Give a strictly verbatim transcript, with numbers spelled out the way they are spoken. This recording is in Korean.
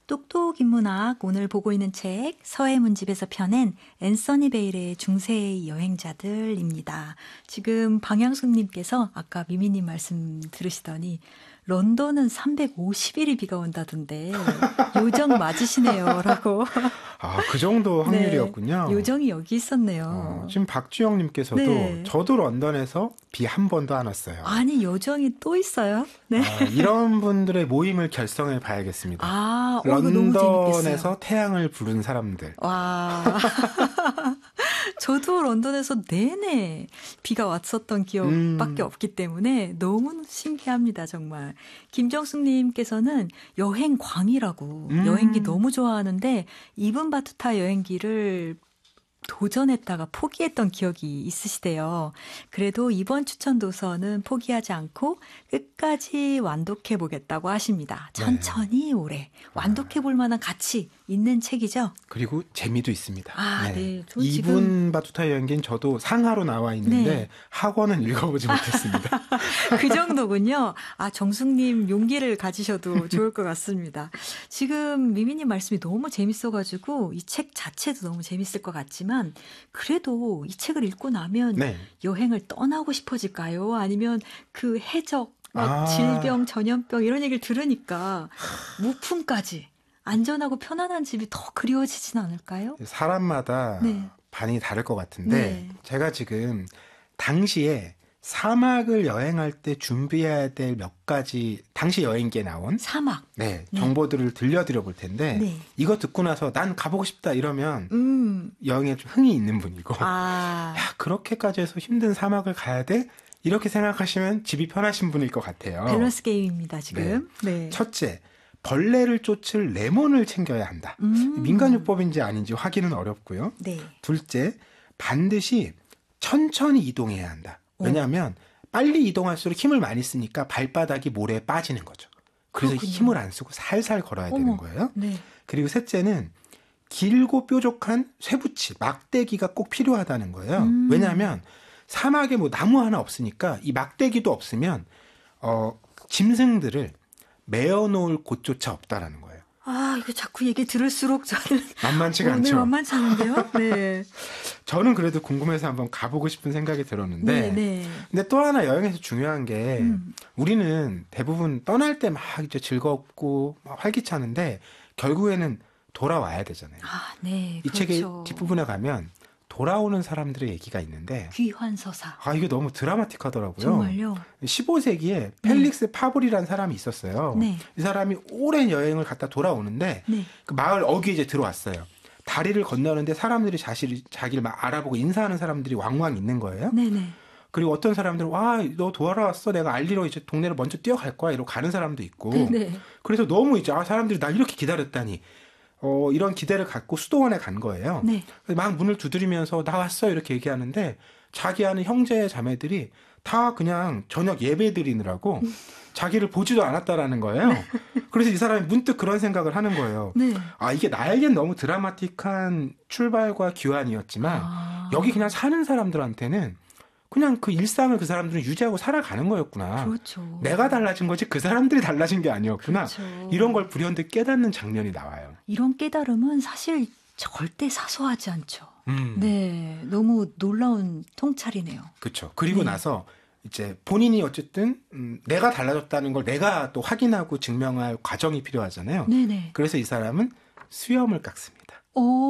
똑똑 인문학 오늘 보고 있는 책 서해문집에서 펴낸 앤서니 베일의 중세의 여행자들입니다. 지금 방향숙님께서 아까 미미님 말씀 들으시더니 런던은 삼백오십 일이 비가 온다던데 요정 맞으시네요 라고. 아, 그 정도 확률이었군요. 네, 요정이 여기 있었네요. 어, 지금 박주영님께서도 네. 저도 런던에서 비 한 번도 안 왔어요. 아니 요정이 또 있어요? 네. 아, 이런 분들의 모임을 결성해 봐야겠습니다. 아, 어, 런던에서 태양을 부른 사람들. 와. 저도 런던에서 내내 비가 왔었던 기억밖에 음. 없기 때문에 너무 신기합니다, 정말. 김정숙님께서는 여행광이라고 음. 여행기 너무 좋아하는데 이븐 바투타 여행기를 도전했다가 포기했던 기억이 있으시대요. 그래도 이번 추천 도서는 포기하지 않고 끝까지 완독해보겠다고 하십니다. 천천히 네. 오래 완독해볼 만한 가치 있는 책이죠. 그리고 재미도 있습니다. 아, 네. 네. 이분 지금... 바투타 여행기는 저도 상하로 나와 있는데 네. 학원은 읽어보지 못했습니다. 그 정도군요. 아, 정숙님 용기를 가지셔도 좋을 것 같습니다. 지금 미미님 말씀이 너무 재밌어가지고 이 책 자체도 너무 재밌을 것 같지만 그래도 이 책을 읽고 나면 네. 여행을 떠나고 싶어질까요? 아니면 그 해적, 막 아. 질병, 전염병 이런 얘기를 들으니까 무품까지 안전하고 편안한 집이 더 그리워지진 않을까요? 사람마다 네. 반응이 다를 것 같은데 네. 제가 지금 당시에 사막을 여행할 때 준비해야 될 몇 가지 당시 여행기에 나온 사막 네, 네. 정보들을 들려드려 볼 텐데 네. 이거 듣고 나서 난 가보고 싶다 이러면 음. 여행에 좀 흥이 있는 분이고 아. 야, 그렇게까지 해서 힘든 사막을 가야 돼? 이렇게 생각하시면 집이 편하신 분일 것 같아요. 밸런스 게임입니다 지금. 네. 네. 첫째, 벌레를 쫓을 레몬을 챙겨야 한다. 음. 민간요법인지 아닌지 확인은 어렵고요. 네. 둘째, 반드시 천천히 이동해야 한다. 왜냐하면 빨리 이동할수록 힘을 많이 쓰니까 발바닥이 모래에 빠지는 거죠. 그래서 그렇군요. 힘을 안 쓰고 살살 걸어야 어머. 되는 거예요. 네. 그리고 셋째는 길고 뾰족한 쇠붙이, 막대기가 꼭 필요하다는 거예요. 음. 왜냐하면 사막에 뭐 나무 하나 없으니까 이 막대기도 없으면 어, 짐승들을 메어놓을 곳조차 없다라는 거예요. 아, 이거 자꾸 얘기 들을수록 저는 만만치가 어, 않죠. 네, 만만치 않은데요. 네. 저는 그래도 궁금해서 한번 가보고 싶은 생각이 들었는데, 네, 네. 근데 또 하나 여행에서 중요한 게 음. 우리는 대부분 떠날 때 막 이제 즐겁고 막 활기차는데 결국에는 돌아와야 되잖아요. 아, 네. 이 그렇죠. 책의 뒷부분에 가면 돌아오는 사람들의 얘기가 있는데 귀환서사. 아, 이게 너무 드라마틱하더라고요. 정말요? 십오 세기에 펠릭스 네. 파블이라는 사람이 있었어요. 네. 이 사람이 오랜 여행을 갔다 돌아오는데 네. 그 마을 어귀에 이제 들어왔어요. 다리를 건너는데 사람들이 자신을, 자기를 막 알아보고 인사하는 사람들이 왕왕 있는 거예요. 네네. 그리고 어떤 사람들은 와, 너 돌아왔어. 내가 알리러 이제 동네를 먼저 뛰어갈 거야. 이러고 가는 사람도 있고. 네네. 그래서 너무 이제 아, 사람들이 날 이렇게 기다렸다니. 어, 이런 기대를 갖고 수도원에 간 거예요. 네. 막 문을 두드리면서 나왔어 이렇게 얘기하는데 자기 아는 형제 자매들이 다 그냥 저녁 예배 드리느라고 자기를 보지도 않았다라는 거예요. 네. 그래서 이 사람이 문득 그런 생각을 하는 거예요. 네. 아, 이게 나에겐 너무 드라마틱한 출발과 귀환이었지만 아. 여기 그냥 사는 사람들한테는 그냥 그 일상을 그 사람들은 유지하고 살아가는 거였구나. 그렇죠. 내가 달라진 거지 그 사람들이 달라진 게 아니었구나. 그렇죠. 이런 걸 불현듯 깨닫는 장면이 나와요. 이런 깨달음은 사실 절대 사소하지 않죠. 음. 네, 너무 놀라운 통찰이네요. 그렇죠. 그리고 네. 나서 이제 본인이 어쨌든 음, 내가 달라졌다는 걸 내가 또 확인하고 증명할 과정이 필요하잖아요. 네네. 그래서 이 사람은 수염을 깎습니다. 오.